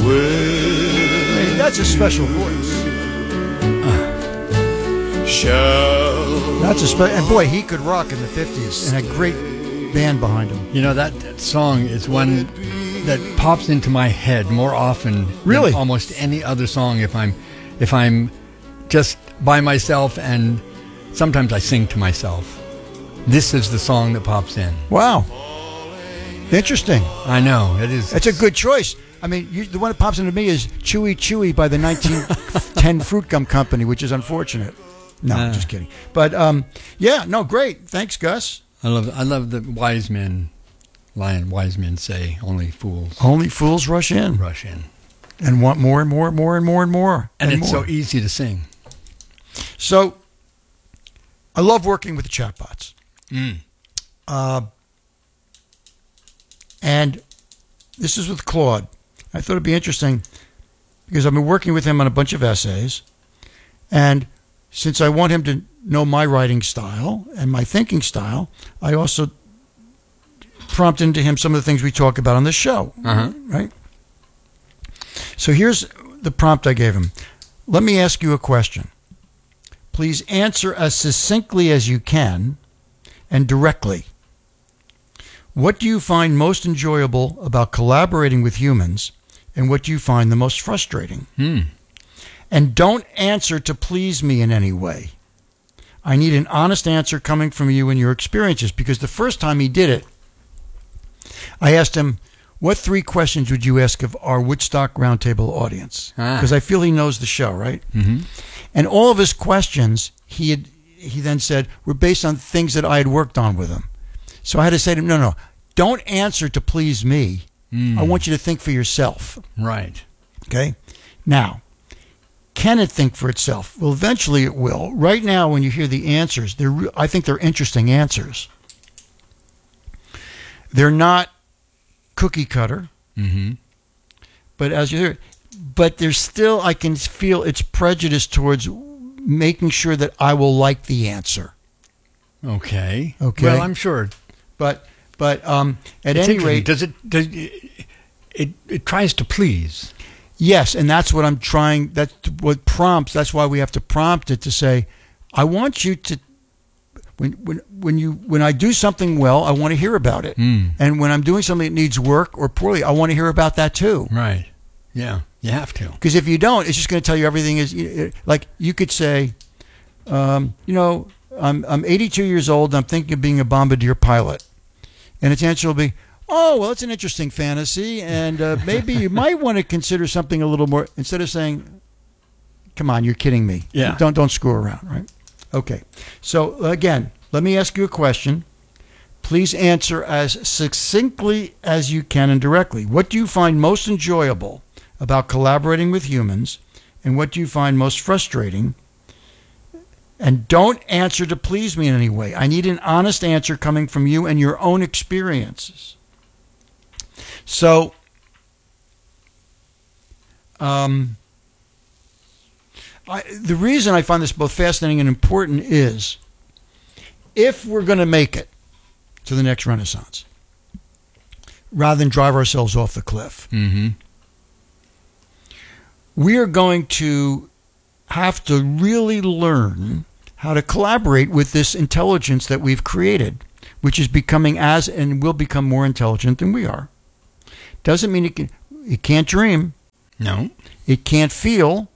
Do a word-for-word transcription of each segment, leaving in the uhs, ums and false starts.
Hey, that's a special voice. Uh, shall that's a special. And boy, he could rock in the fifties, and a great band behind him. You know, that, that song is one that pops into my head more often really? than almost any other song if I'm if I'm just by myself, and sometimes I sing to myself. This is the song that pops in. Wow. Interesting. I know, it is. It's a good choice. I mean, you, the one that pops into me is Chewy Chewy by the nineteen ten Fruit Gum Company, which is unfortunate. No, uh, just kidding. But, um, yeah, no, great. Thanks, Gus. I love I love the wise men, lion wise men say, only fools. Only fools rush in. Rush in. And want more and more and more and more and more. And, and it's more. so easy to sing. So, I love working with the chatbots. Mm. Uh, and this is with Claude. I thought it'd be interesting because I've been working with him on a bunch of essays. And since I want him to know my writing style and my thinking style, I also prompted into him some of the things we talk about on the show. Uh-huh. Right? So here's the prompt I gave him. Let me ask you a question. Please answer as succinctly as you can and directly. What do you find most enjoyable about collaborating with humans, and what do you find the most frustrating? Hmm. And don't answer to please me in any way. I need an honest answer coming from you and your experiences, because the first time he did it, I asked him, what three questions would you ask of our Woodstock Roundtable audience? Because ah. I feel he knows the show, right? Mm-hmm. And all of his questions, he had, he then said, were based on things that I had worked on with him. So I had to say to him, no, no, don't answer to please me. Mm. I want you to think for yourself. Right. Okay? Now, can it think for itself? Well, eventually it will. Right now, when you hear the answers, they're, I think they're interesting answers. They're not cookie cutter. Mm-hmm. But as you hear, but there's still, I can feel its prejudice towards making sure that I will like the answer. Okay. Okay. Well, I'm sure. But but um, at it's any rate, does it does it, it it tries to please? Yes, and that's what I'm trying. That's what prompts. That's why we have to prompt it to say, I want you to. When when when you when I do something well, I want to hear about it. Mm. And when I'm doing something that needs work or poorly, I want to hear about that too. Right. Yeah. You have to. Because if you don't, it's just going to tell you everything is like you could say, um, you know, I'm I'm eighty-two years old. And I'm thinking of being a bombardier pilot, and its answer will be, oh, well, it's an interesting fantasy, and uh, maybe you might want to consider something a little more. Instead of saying, "Come on, you're kidding me." Yeah. Don't don't screw around, right? Okay. So again, let me ask you a question. Please answer as succinctly as you can and directly. What do you find most enjoyable about collaborating with humans, and what do you find most frustrating? And don't answer to please me in any way. I need an honest answer coming from you and your own experiences. So, um, I, the reason I find this both fascinating and important is, if we're going to make it to the next Renaissance, rather than drive ourselves off the cliff, mm-hmm. we are going to have to really learn how to collaborate with this intelligence that we've created, which is becoming as and will become more intelligent than we are. Doesn't mean it can, it can't dream. No. It can't feel.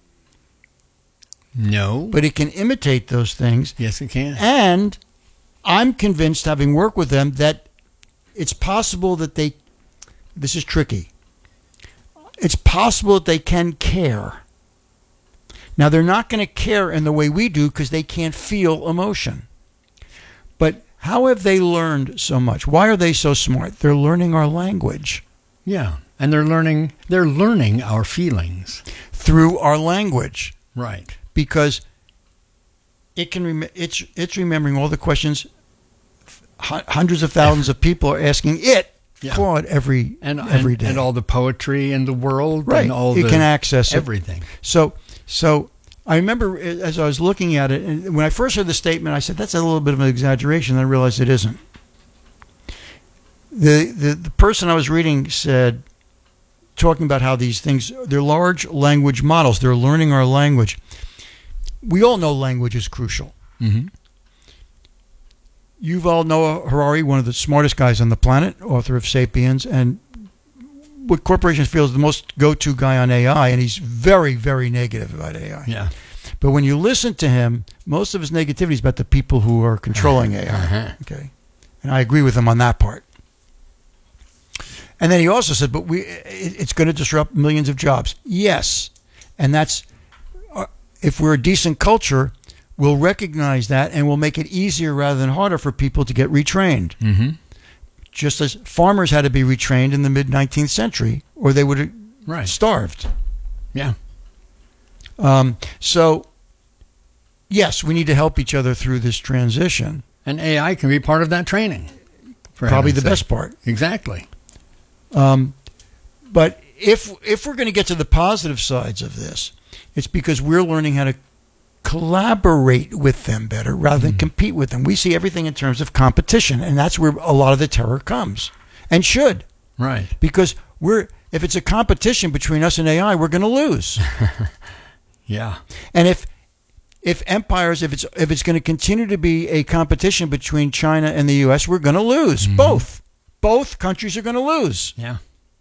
No. But it can imitate those things. Yes, it can. And I'm convinced, having worked with them, that it's possible that they, this is tricky, it's possible that they can care. Now, they're not going to care in the way we do because they can't feel emotion. But how have they learned so much? Why are they so smart? They're learning our language. Yeah, and they're learning they're learning our feelings through our language. Right. Because it can rem- it's it's remembering all the questions h- hundreds of thousands of people are asking it, yeah. Claude, every and, every and, day. And all the poetry in the world. Right. And all it the, can access everything. It. So so I remember as I was looking at it, and when I first heard the statement, I said, that's a little bit of an exaggeration. And I realized it isn't. The, the the person I was reading said, talking about how these things, they're large language models. They're learning our language. We all know language is crucial. Mm-hmm. Yuval Noah Harari, one of the smartest guys on the planet, author of Sapiens, and what corporations feel is the most go-to guy on A I, and he's very, very negative about A I. Yeah. But when you listen to him, most of his negativity is about the people who are controlling A I. Uh-huh. Okay, and I agree with him on that part. And then he also said, "But we, it, it's going to disrupt millions of jobs." Yes, and that's uh, if we're a decent culture, we'll recognize that, and we'll make it easier rather than harder for people to get retrained. Mm-hmm. Just as farmers had to be retrained in the mid nineteenth century, or they would have Right. starved. Yeah. Um, so, yes, we need to help each other through this transition. And A I can be part of that training. for Probably heaven's the sake. best part. Exactly. Um, but if if we're going to get to the positive sides of this, it's because we're learning how to collaborate with them better rather than Mm-hmm. compete with them. We see everything in terms of competition, and that's where a lot of the terror comes, and should, Right. because we're if it's a competition between us and A I, we're going to lose. Yeah. And if if empires, if it's if it's going to continue to be a competition between China and the U S, we're going to lose. Mhm. Both. Both countries are going to lose. Yeah.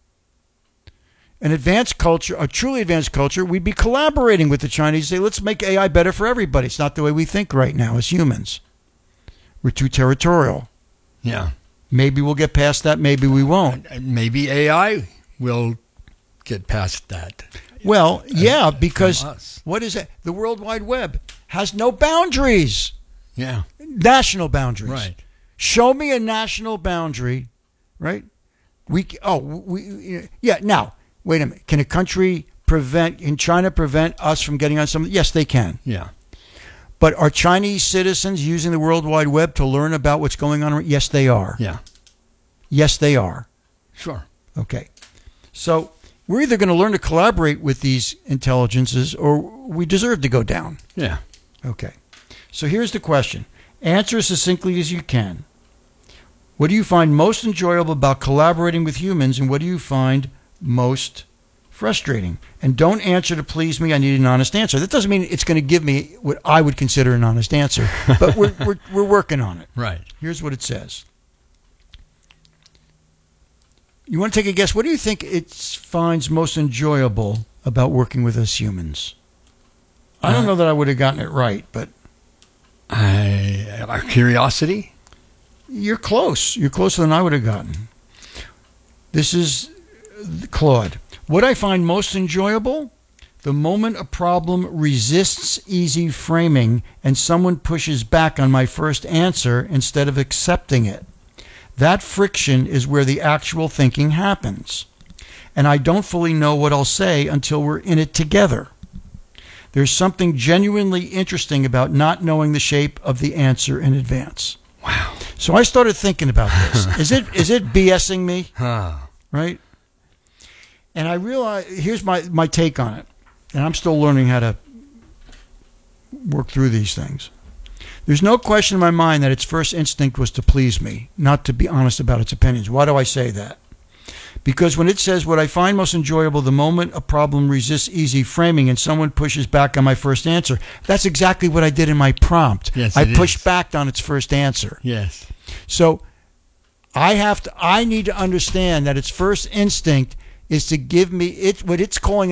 An advanced culture, a truly advanced culture, we'd be collaborating with the Chinese. Say, let's make A I better for everybody. It's not the way we think right now as humans. We're too territorial. Yeah. Maybe we'll get past that. Maybe we won't. And maybe A I will get past that. Well, yeah, from because us. what is it? The World Wide Web has no boundaries. Yeah. National boundaries. Right. Show me a national boundary, right? We oh we yeah. Now wait a minute. Can a country prevent? Can China prevent us from getting on something? Yes, they can. Yeah. But are Chinese citizens using the World Wide Web to learn about what's going on? Yes, they are. Yeah. Yes, they are. Sure. Okay. So we're either going to learn to collaborate with these intelligences, or we deserve to go down. Yeah. Okay. So here's the question. Answer as succinctly as you can. What do you find most enjoyable about collaborating with humans, and what do you find most frustrating? And don't answer to please me. I need an honest answer. That doesn't mean it's going to give me what I would consider an honest answer, but we're, we're, we're working on it. Right. Here's what it says. You want to take a guess? What do you think it finds most enjoyable about working with us humans? I don't Uh, know that I would have gotten it right, but I, our curiosity. you're close. You're closer than I would have gotten. This is Claude. What I find most enjoyable? The moment a problem resists easy framing and someone pushes back on my first answer instead of accepting it. That friction is where the actual thinking happens. And I don't fully know what I'll say until we're in it together. There's something genuinely interesting about not knowing the shape of the answer in advance. Wow. So I started thinking about this. Is it is it BSing me? Huh. Right? And I realized, here's my, my take on it. And I'm still learning how to work through these things. There's no question in my mind that its first instinct was to please me, not to be honest about its opinions. Why do I say that? Because when it says what I find most enjoyable the moment a problem resists easy framing and someone pushes back on my first answer, that's exactly what I did in my prompt. Yes, I it pushed is. back on its first answer. Yes. So I have to I need to understand that its first instinct is to give me it what it's calling